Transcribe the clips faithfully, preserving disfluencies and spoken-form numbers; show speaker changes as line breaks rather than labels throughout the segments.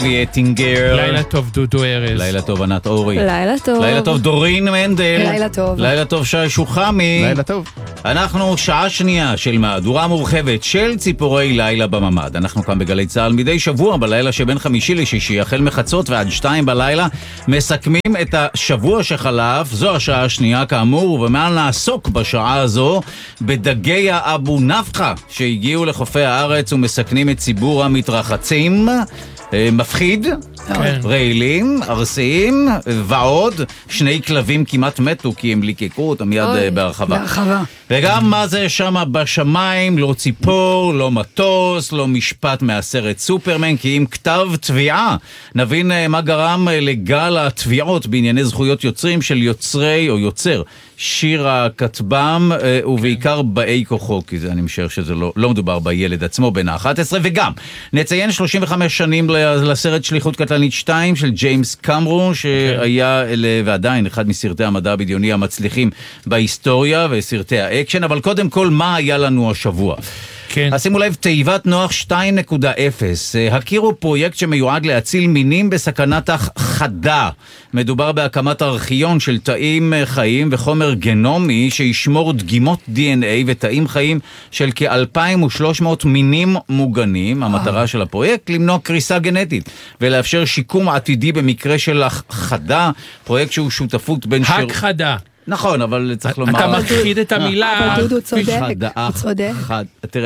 אטינגר.
לילה טוב דודו ארז.
לילה טוב ענת אורי.
לילה טוב.
לילה טוב דורין מנדל.
לילה טוב.
לילה טוב שי שוחמי.
לילה טוב.
אנחנו שעה שנייה של מהדורה מורחבת של ציפורי לילה בממד. אנחנו כאן בגלי צהל מדי שבוע בלילה שבין חמישי לשישי, החל מחצות ועד שתיים בלילה, מסכמים את השבוע שחלף. זו השעה השנייה כאמור, ומה נעסוק בשעה הזו? בדגי האבו נפחה שהגיעו לחופי הארץ ומסכנים את ציבור המתרחצים. מפחיד, רעילים, ארסיים ועוד. שני כלבים כמעט מתו כי הם ליקקו אותם מיד בהרחבה.
בהרחבה.
וגם מה זה שם בשמיים, לא ציפור, לא מטוס, לא משפט מהסרט סופרמן, כי עם כתב תביעה נבין מה גרם לגל התביעות בענייני זכויות יוצרים של יוצרי או יוצר שיר הכתבם, ובעיקר באי כוחו, כי זה, אני משער שזה לא, לא מדובר בילד עצמו בן ה-אחת עשרה. וגם נציין שלושים וחמש שנים לסרט שליחות קטלנית שתיים של ג'יימס קמרון, שהיה ועדיין אחד מסרטי המדע הבדיוני המצליחים בהיסטוריה וסרטי האקשן. אבל קודם כל, מה היה לנו השבוע?
כן.
אז שימו לב, תיבת נוח שתיים נקודה אפס. הכירו פרויקט שמיועד להציל מינים בסכנת הכחדה. מדובר בהקמת ארכיון של תאים חיים וחומר גנומי שישמור דגימות די אן איי ותאים חיים של כ-אלפיים ושלוש מאות מינים מוגנים. המטרה של הפרויקט למנוע קריסה גנטית ולאפשר שיקום עתידי במקרה של הכחדה. פרויקט שהוא שותפות בין שיר...
הכחדה.
נכון, אבל צריך לומר...
אתה מכחיד את המילה.
אבל דודו צודק, הוא צודק.
תראה,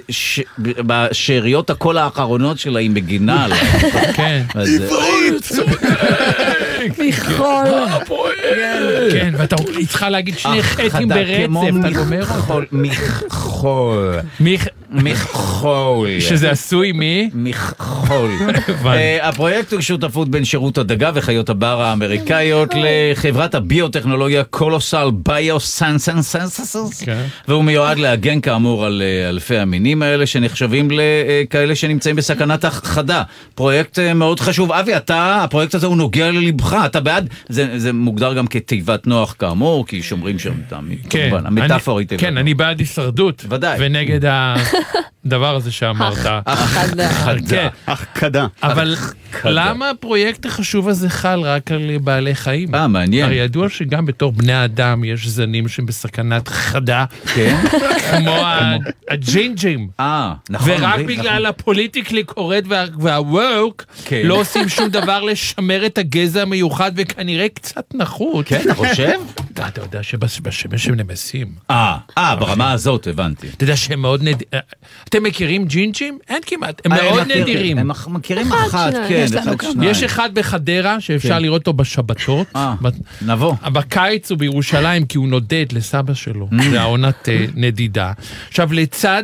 בשאריות הקול האחרונות שלה היא מגינה עליו.
כן.
עברית צודק!
מכחול.
כן, ואתה צריכה להגיד שני חטים ברצף, אתה גומר אותו.
מכחול. מכחול.
שזה עשוי מי?
מכחול. הפרויקט הוא שותפות בין שירות הדגה וחיות הבר האמריקאיות לחברת הביוטכנולוגיה קולוסל ביוסנסנסנסנס, והוא מיועד להגן כאמור על אלפי המינים האלה שנחשבים לכאלה שנמצאים בסכנת הכחדה. פרויקט מאוד חשוב. אבי, אתה, הפרויקט הזה הוא נוגע ללבך, אתה בעד? זה, זה מוגדר גם כתיבת נוח כאמור, כי שומרים שם אותם.
כן,
המטאפורית.
כן, אני בעד הישרדות.
ודאי.
ונגד הדבר הזה שאמרת.
הכחדה.
הכחדה.
אבל למה הפרויקט החשוב הזה חל רק על בעלי חיים?
אה, מעניין.
הרי ידוע שגם בתור בני אדם יש זנים שהם בסכנת חדה.
כן.
כמו הג'ינג'ים.
אה, נכון.
ורק בגלל הפוליטיקלי קורט והווק, לא עושים שום דבר לשמר את הגזע המיוחד, וכנראה קצת נחות.
כן, אתה חושב?
אתה יודע שבשמש הם נמסים.
אה, אה, ברמה הזאת הבנתי.
אתה יודע שהם מאוד נדירים. אתם מכירים ג'ינג'ים? אין כמעט. הם מאוד נדירים.
הם מכירים אחת, כן.
יש אחד בחדרה שאפשר לראות אותו בשבתות.
אה, נבוא.
בקיץ הוא בירושלים כי הוא נודד לסבא שלו. זה העונת נדידה. עכשיו, לצד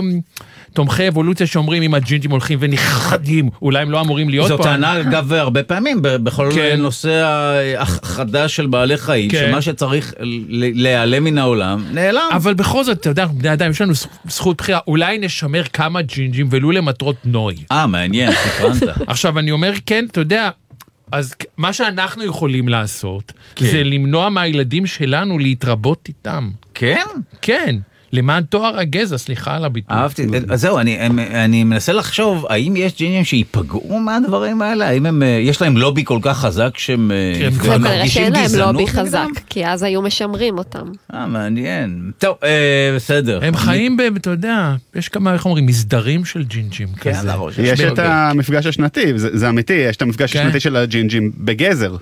תומכי אבולוציה שאומרים אם הג'ינג'ים הולכים ונכחדים, אולי הם לא אמורים להיות פה.
זו טענה, אגב, הרבה פעמים, בכל נושא החדש של בעלי חיים, שמה שצריך להיעלם מן העולם, נעלם.
אבל בכל זאת, אתה יודע, בני אדם, יש לנו זכות בחירה, אולי נשמר כמה ג'ינג'ים ולו למטרות נוי.
אה, מעניין, ספרנת.
עכשיו, אני אומר, כן, אתה יודע, אז מה שאנחנו יכולים לעשות, זה למנוע מהילדים שלנו להתרבות איתם.
כן?
כן. למען תואר הגזע, סליחה על הביטוי.
אהבתי, אז זהו, אני, אני מנסה לחשוב, האם יש ג'ינג'ים שיפגעו מהדברים האלה? האם הם, יש להם לובי כל כך חזק שהם
מרגישים גזענות? שאין להם לובי חזק, כי אז היו משמרים אותם.
אה, מעניין. טוב, בסדר.
הם חיים, אתה יודע, יש כמה, איך אומרים, מסדרים של ג'ינג'ים כזה.
יש את המפגש השנתי, זה אמיתי, יש את המפגש השנתי של הג'ינג'ים בגזר.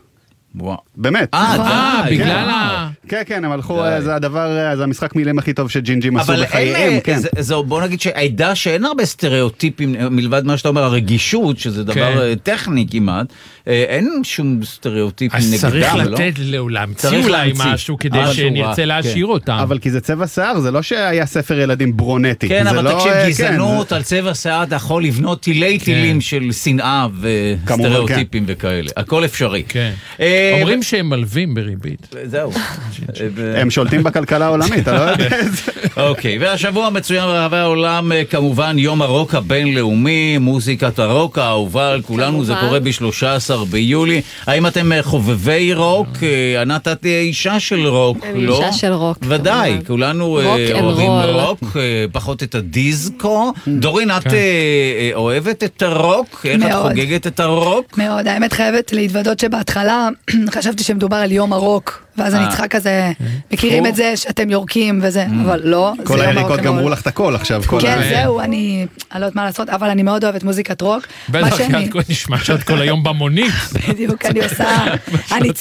באמת.
אה, בגלל ה...
כן, כן, הם הלכו, זה הדבר, זה המשחק מילים הכי טוב שג'ינג'ים עשו בחייהם, כן.
זהו, בוא נגיד שהעדה שאין הרבה סטריאוטיפים, מלבד מה שאתה אומר, הרגישות, שזה דבר טכני כמעט, אין שום סטריאוטיפים נגדם,
אז צריך לתת לעולם, צריך אולי משהו כדי שנרצה להשאיר אותם.
אבל כי זה צבע שיער, זה לא שהיה ספר ילדים ברונטי.
כן, אבל תקשיב, גזענות על צבע שיער, אתה יכול לבנות טילי טילים של שנאה וסטריאוטיפים וכאלה. הכל אפשרי.
אומרים שהם מלווים בריבית.
זהו.
הם שולטים בכלכלה העולמית, אתה לא יודע את זה.
אוקיי, והשבוע מצוין ברחבי העולם, כמובן יום הרוק הבינלאומי, מוזיקת הרוק האהובה על כולנו, זה קורה ב-שלושה עשר ביולי. האם אתם חובבי רוק? ענת, את אישה של רוק, לא?
אישה של רוק.
ודאי, כולנו אוהבים רוק, פחות את הדיסקו. דורין, את אוהבת את הרוק? איך את חוגגת את הרוק?
מאוד, האמת חייבת להתוודות שבהתחלה חשבתי שמדובר על יום הרוק, ואז אני צריכה כזה, מכירים את זה שאתם יורקים וזה, אבל לא.
כל היריקות גמרו לך את הכל עכשיו.
כן, זהו, אני לא יודעת מה לעשות, אבל אני מאוד אוהבת מוזיקת רוק.
בטח, את נשמע שאת כל היום במונית.
בדיוק, אני עושה,